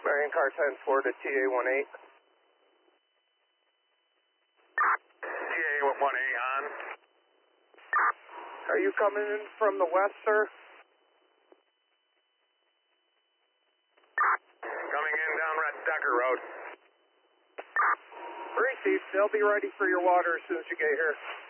Marion car 10-4 to TA-18. TA-18 on. Are you coming in from the west, sir? Coming in down Red Decker Road. Received. They'll be ready for your water as soon as you get here.